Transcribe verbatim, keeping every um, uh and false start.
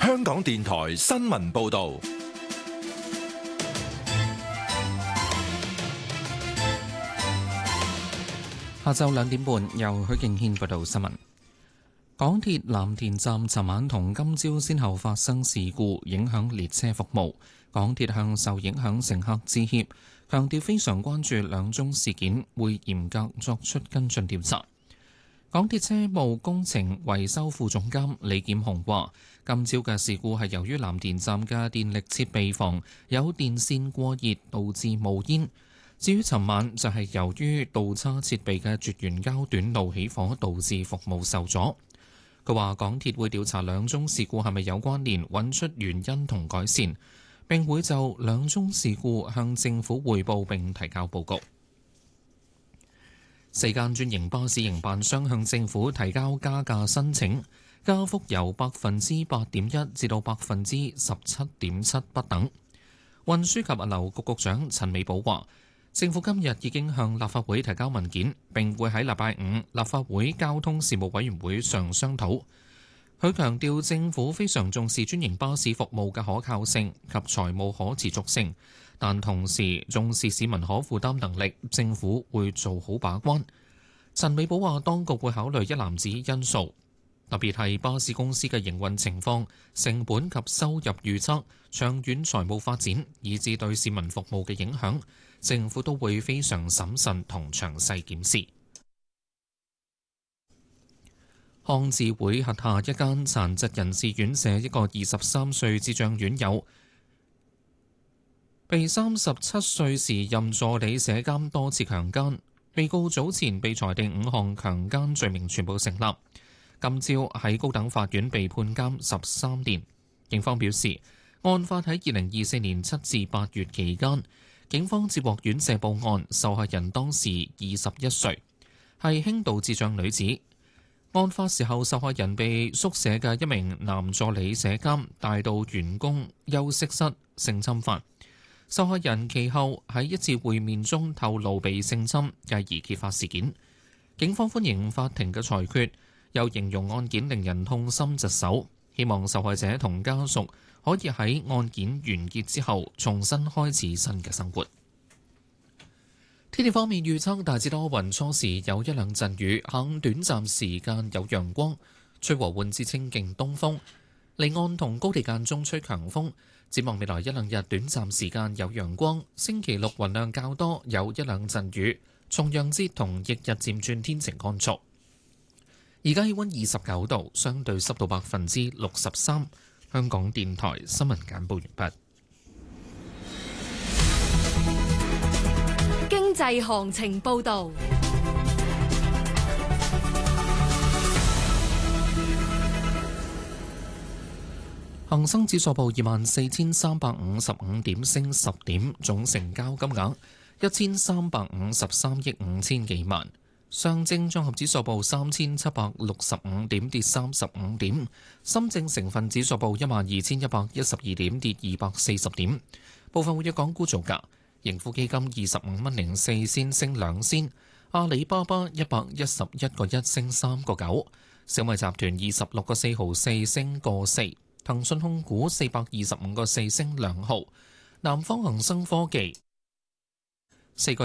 香港電台新聞報道。 下晝兩點半，由許敬軒報道新聞。港鐵藍田站尋晚同今朝先後發生事故，影響列車服務。港鐵向受影響乘客致歉，強調非常關注兩宗事件，會嚴格作出跟進調查。港鐵車務工程維修副總監李劍雄話：今朝嘅事故係由於藍田站嘅電力設備房有電線過熱，導致冒煙。至於尋晚就係由於導叉設備嘅絕緣膠短路起火，導致服務受阻。佢話港鐵會調查兩宗事故係咪有關聯，揾出原因同改善，並會就兩宗事故向政府匯報並提交報告。四間專營巴士營辦商向政府提交加價申請，加幅由百分之八點一至到百分之十七點七不等。運輸及物流局局長陳美寶話：政府今日已經向立法會提交文件，並會喺禮拜五立法會交通事務委員會上商討。佢強調政府非常重視專營巴士服務嘅可靠性及財務可持續性，但同時重視市民可負擔能力，政府會做好把關。陳美寶話：當局會考慮一籃子因素，特別係巴士公司嘅營運情況、成本及收入預測、長遠財務發展，以至對市民服務嘅影響，政府都會非常審慎同詳細檢視。康智會轄下一間殘疾人士院舍一個二十三歲智障院友，被三十七歲時任助理舍監多次強姦，被告早前被裁定五項強姦罪名全部成立，今朝喺高等法院被判監十三年。警方表示，案發喺二零二四年七至八月期間，警方接獲院舍報案，受害人當時二十一歲，係輕度智障女子。案發時候，受害人被宿舍嘅一名男助理舍監帶到員工休息室性侵犯。受害人其後喺一次會面中透露被性侵，繼而揭發事件。警方歡迎法庭嘅裁決，又形容案件令人痛心疾首，希望受害者同家屬可以喺案件完結之後重新開始新嘅生活。天氣方面預測大致多雲，初時有一兩陣雨，下午短暫時間有陽光，吹和緩至清勁東風，離岸同高地間中吹強風。展望未來一兩日，短暫時間有陽光，星期六雲量較多，有一兩陣雨。重陽節同翌日漸轉天晴乾燥。而家氣溫二十九度，相對濕度百分之六十三。香港電台新聞簡報完畢。 經濟行情報道。 恒生指數報二萬四千三百五十五點，升十點，總成交金額一千三百五十三億五千幾萬。上證綜合指數報三千七百六十五點，跌三十五點。深證成分指數報一萬二千一百一十二點，跌二百四十點。部分活躍港股造價：盈富基金二十五蚊零四仙升兩仙，阿里巴巴一百一十一個一升三個九，小米集團二十六個四毫四升個四。騰訊控股四百二十五個四升兩毫，南方恒生科技四個